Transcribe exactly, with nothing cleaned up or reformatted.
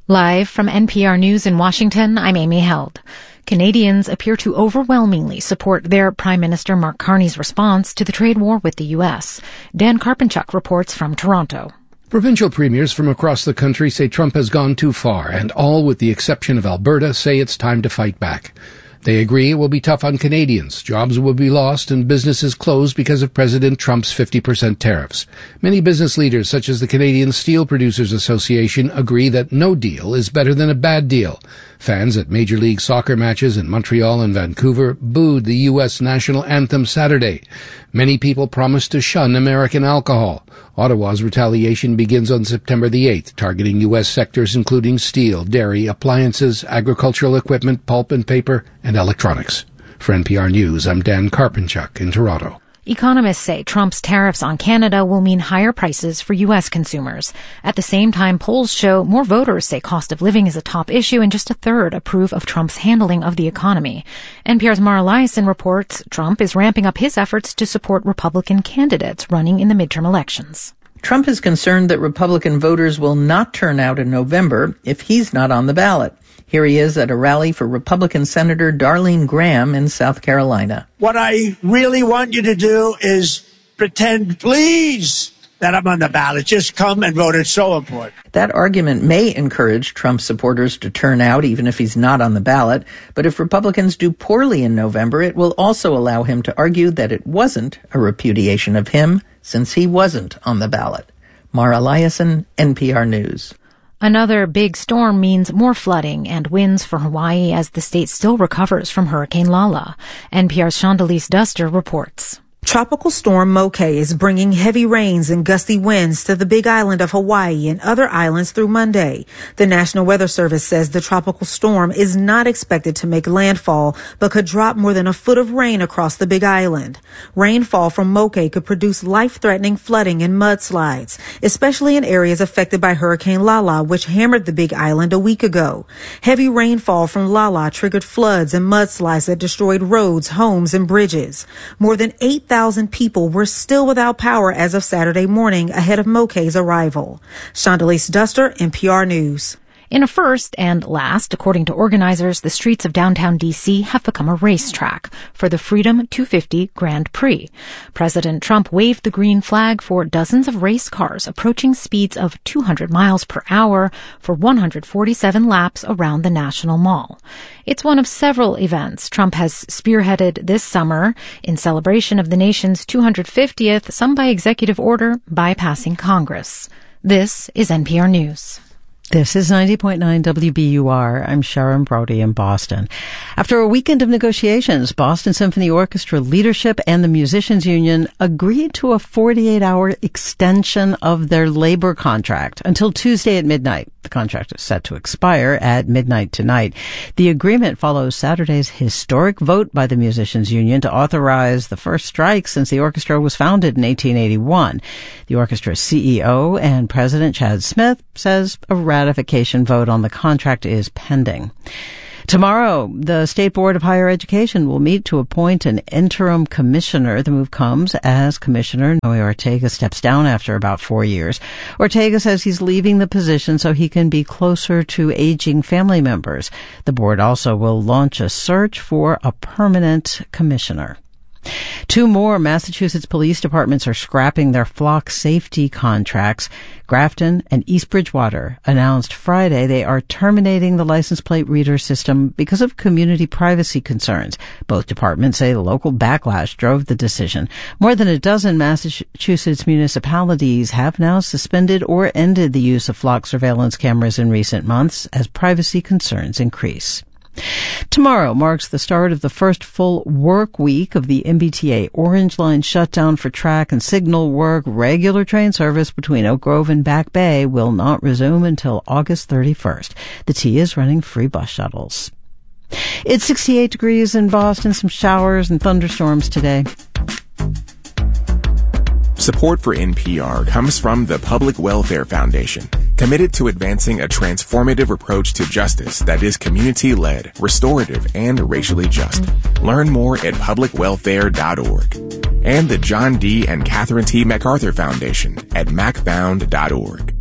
Live from N P R News in Washington, I'm Amy Held. Canadians appear to overwhelmingly support their Prime Minister Mark Carney's response to the trade war with the U S. Dan Karpenchuk reports from Toronto. Provincial premiers from across the country say Trump has gone too far, and all, with the exception of Alberta, say it's time to fight back. They agree it will be tough on Canadians. Jobs will be lost and businesses closed because of President Trump's fifty percent tariffs. Many business leaders, such as the Canadian Steel Producers Association, agree that no deal is better than a bad deal. Fans at Major League Soccer matches in Montreal and Vancouver booed the U S national anthem Saturday. Many people promised to shun American alcohol. Ottawa's retaliation begins on September the eighth, targeting U S sectors including steel, dairy, appliances, agricultural equipment, pulp and paper, and electronics. For N P R News, I'm Dan Karpenchuk in Toronto. Economists say Trump's tariffs on Canada will mean higher prices for U S consumers. At the same time, polls show more voters say cost of living is a top issue, and just a third approve of Trump's handling of the economy. N P R's Mara Liasson reports Trump is ramping up his efforts to support Republican candidates running in the midterm elections. Trump is concerned that Republican voters will not turn out in November if he's not on the ballot. Here he is at a rally for Republican Senator Darlene Graham in South Carolina. What I really want you to do is pretend, please, that I'm on the ballot. Just come and vote. It's so important. That argument may encourage Trump supporters to turn out even if he's not on the ballot. But if Republicans do poorly in November, it will also allow him to argue that it wasn't a repudiation of him since he wasn't on the ballot. Mara Liasson, N P R News. Another big storm means more flooding and winds for Hawaii as the state still recovers from Hurricane Lala. N P R's Chandalise Duster reports. Tropical storm Moke is bringing heavy rains and gusty winds to the Big Island of Hawaii and other islands through Monday. The National Weather Service says the tropical storm is not expected to make landfall, but could drop more than a foot of rain across the Big Island. Rainfall from Moke could produce life-threatening flooding and mudslides, especially in areas affected by Hurricane Lala, which hammered the Big Island a week ago. Heavy rainfall from Lala triggered floods and mudslides that destroyed roads, homes, and bridges. More than eight thousand people were still without power as of Saturday morning ahead of Moke's arrival. Chandalise Duster, N P R News. In a first and last, according to organizers, the streets of downtown D C have become a racetrack for the Freedom two fifty Grand Prix. President Trump waved the green flag for dozens of race cars approaching speeds of two hundred miles per hour for one hundred forty-seven laps around the National Mall. It's one of several events Trump has spearheaded this summer in celebration of the nation's two hundred fiftieth, some by executive order, bypassing Congress. This is N P R News. This is ninety point nine W B U R. I'm Sharon Brody in Boston. After a weekend of negotiations, Boston Symphony Orchestra leadership and the Musicians Union agreed to a forty-eight hour extension of their labor contract until Tuesday at midnight. The contract is set to expire at midnight tonight. The agreement follows Saturday's historic vote by the Musicians Union to authorize the first strike since the orchestra was founded in eighteen eighty-one. The orchestra's C E O and President Chad Smith says a ratification vote on the contract is pending. Tomorrow, the State Board of Higher Education will meet to appoint an interim commissioner. The move comes as Commissioner Noe Ortega steps down after about four years. Ortega says he's leaving the position so he can be closer to aging family members. The board also will launch a search for a permanent commissioner. Two more Massachusetts police departments are scrapping their flock safety contracts. Grafton and East Bridgewater announced Friday they are terminating the license plate reader system because of community privacy concerns. Both departments say the local backlash drove the decision. More than a dozen Massachusetts municipalities have now suspended or ended the use of flock surveillance cameras in recent months as privacy concerns increase. Tomorrow marks the start of the first full work week of the M B T A Orange Line shutdown for track and signal work. Regular train service between Oak Grove and Back Bay will not resume until August thirty-first. The T is running free bus shuttles. It's sixty-eight degrees in Boston, some showers and thunderstorms today. Support for N P R comes from the Public Welfare Foundation, committed to advancing a transformative approach to justice that is community-led, restorative, and racially just. Learn more at public welfare dot org. And the John D. and Catherine T. MacArthur Foundation at mac found dot org.